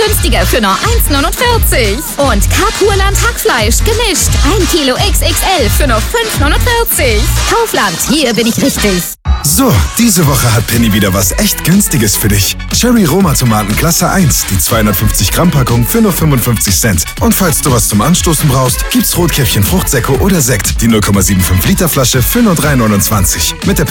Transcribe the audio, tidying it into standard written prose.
günstiger für nur 1,49. Und Karpurland Hackfleisch gemischt. 1 Kilo XXL für nur 5,49. Kaufland, hier bin ich richtig. So, diese Woche hat Penny wieder was echt Günstiges für dich. Cherry Roma Tomaten Klasse 1, die 250 Gramm Packung für nur 55 Cent. Und falls du was zum Anstoßen brauchst, gibt's Rotkäppchen Fruchtsäcko oder Sekt, die 0,75 Liter Flasche für nur 3,29. Mit der